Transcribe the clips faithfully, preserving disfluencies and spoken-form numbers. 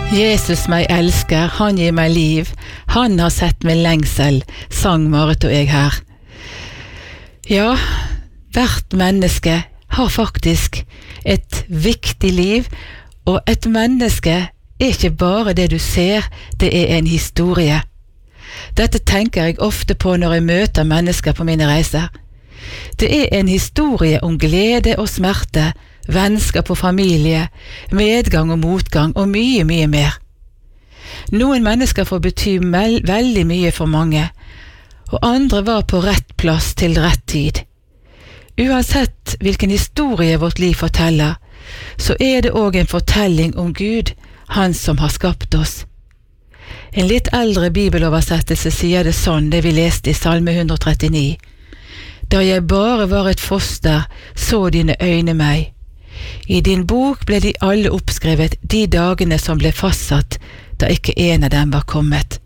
Jesus meg elsker, han gir meg liv, han har sett min lengsel, sang Marit og jeg her. Ja, hvert menneske har faktisk et viktig liv, og et menneske er ikke bare det du ser, det er en historie. Dette tenker jeg ofte på når jeg møter mennesker på mine reiser. Det er en historie om glede og smerte, vennskap og familie, medgang og motgang og mye, mye mer. Noen mennesker får bety veldig mye for mange, og andre var på rett plass til rett tid. Uansett hvilken historie vårt liv forteller, så er det også en fortelling om Gud, han som har skapt oss. En litt eldre bibeloversettelse sier det sånn, det vi leste i Salme one thirty-nine. Da jeg bare var et foster, så dine øyne meg. I din bok ble de alle oppskrevet, de dagene som ble fastsatt, da ikke en av dem var kommet.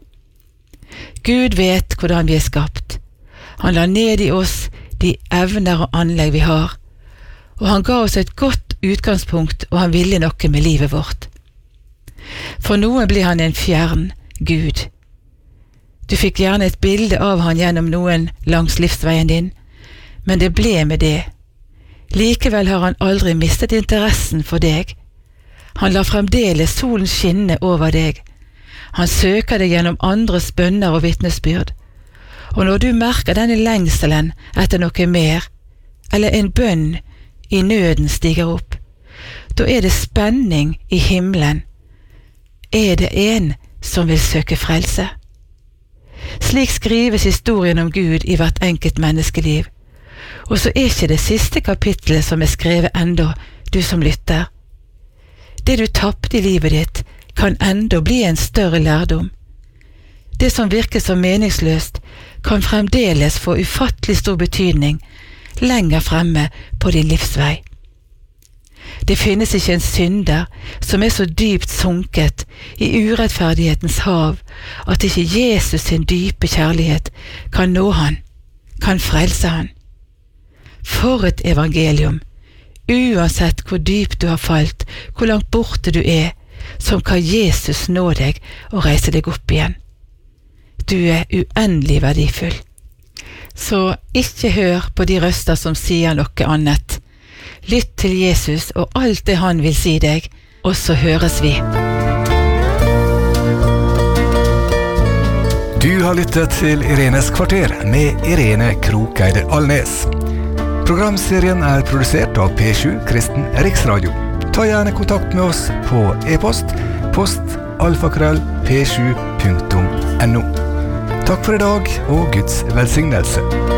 Gud vet hvordan vi er skapt. Han la ned i oss de evner og anlegg vi har, og han ga oss et godt utgangspunkt, og han ville noe med livet vårt. For noen blir han en fjern Gud. Du fikk gjerne et bilde av han gjennom noen langs livsveien din, men det ble med det. Likevel har han aldri mistet interessen for deg. Han lar fremdeles solen skinne over deg. Han søker deg gjennom andres bønner og vitnesbyrd. Og når du merker denne lengselen etter noe mer, eller en bønn i nøden stiger opp, da er det spenning i himmelen. Er det en som vil søke frelse? Slik skrives historien om Gud i hvert enkelt menneskeliv. Og så er ikke det siste kapittelet som er skrevet enda, du som lytter. Det du tappte i livet ditt, kan enda bli en større lærdom. Det som virker så meningsløst, kan fremdeles få ufattelig stor betydning lenger fremme på din livsvei. Det finnes ikke en synder som er så dypt sunket i urettferdighetens hav at ikke Jesus sin dype kjærlighet kan nå han, kan frelse han. For et evangelium, uansett hvor dypt du har falt, hvor langt borte du er, som kan Jesus nå deg og reise deg opp igjen. Du er uendelig verdifull. Så ikke hør på de røster som sier noe annet. Lytt til Jesus og alt det han vil si deg, og så høres vi. Du har lyttet til Irenes kvarter med Irene Krokeide Alnes. Programserien er produsert av P sju Kristen Riksradio. Ta gjerne kontakt med oss på e-post, post alfakrøll p sju punktum no. Takk for i dag, og Guds velsignelse.